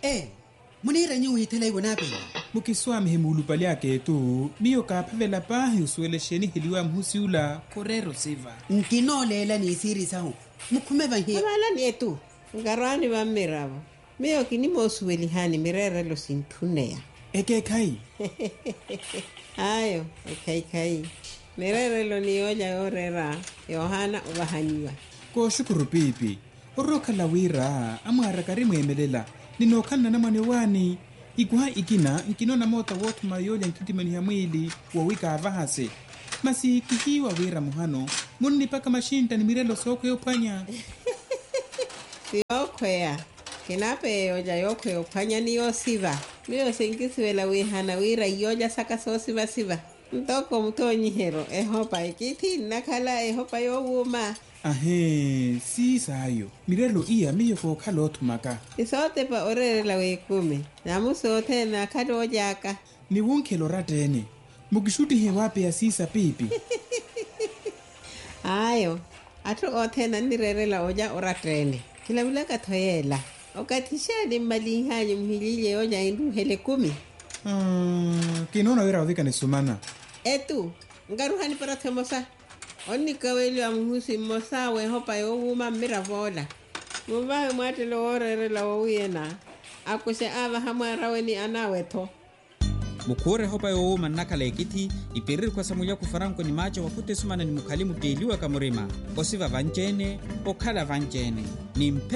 munira nyu hitela ibona pele mukiswami hemulupali yake tu miyo kaphavela pahi usuelesheni hiliwa mhusiula korero siva nkinolela ni siri sahu mukhume banhi abala ni etu ngarani ba mirabo miyo kinimo usuelihani mirere lo sintuneya eke kai ayo kai mirere lo ni oja orera Yohana ubahaniwa ko shukuru pipi oroka lawira amwara karimwemelela ninokhanna na mwane wani ikuha ikina nkinona mota wotu mayoja nkitimani ya mwili wawika avahase masi kihiwa wira muhano munni paka mashinta ni mirelo soko yopanya yokwea kinape yoja yokwe opanya ni yosiva miyo senkisiwela wihana wira yoja saka sosiva siva ntoko mutonyihero ehopa ikiti nakhala ehopa yowuma ahe sisayo mirelo iya miyo kokhala othumaka isote pa orerela wekume namusote nakhalo ojaka ni wunkhelo ratene mukishuti he wape ya sisa pipi ayo atu othena nirerela oja oratene kilawula kathoyela okatishani malihanyi mhilile oja induhele kumi kinona wira udhika ni sumana etu ngaruhani para themosa onikaweli wa mhusi mosa we hopa yowuma miravola mubahe mwatelo orerela wowiyena akuse ava hamwaraweni anawetho mukhure hopa yowuma nnakhala ekiti ipirir kwa samulia kufaranko ni macho wakute sumana ni mukhali muteliwa kamurima osiva vanjene okhala vanjene ni